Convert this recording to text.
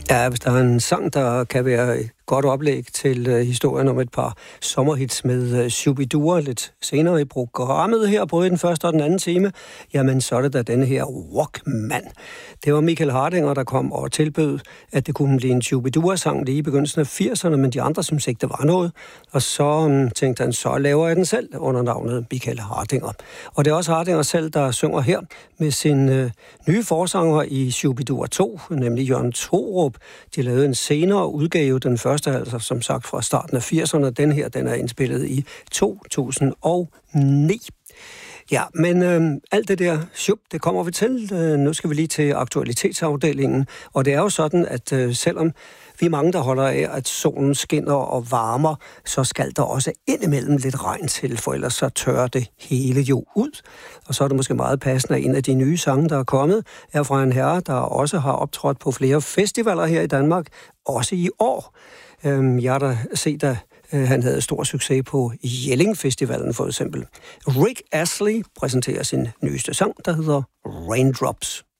Ja, hvis der er en sang, der kan være et godt oplæg til historien om et par sommerhits med Shubidua lidt senere i programmet her, både i den første og den anden time, jamen så er det da denne her Walkman. Det var Michael Hardinger, der kom og tilbød, at det kunne blive en Shubidua-sang lige i begyndelsen af 80'erne, men de andre synes ikke, det var noget. Og så tænkte han, så laver jeg den selv under navnet Michael Hardinger. Og det er også Hardinger selv, der synger her med sin nye forsanger i Shubidua 2, nemlig Jørgen Thorup. De lavede en senere udgave, den første altså som sagt fra starten af 80'erne. Den her, den er indspillet i 2009. Ja, men alt det der, det kommer vi til. Nu skal vi lige til aktualitetsafdelingen. Og det er jo sådan, at selvom vi er mange, der holder af, at solen skinner og varmer, så skal der også indimellem lidt regn til, for ellers så tørrer det hele jo ud. Og så er det måske meget passende, at en af de nye sange, der er kommet, er fra en herre, der også har optrådt på flere festivaler her i Danmark, også i år. Jeg har da set, at han havde stor succes på Jelling Festivalen for eksempel. Rick Astley præsenterer sin nyeste sang, der hedder Raindrops.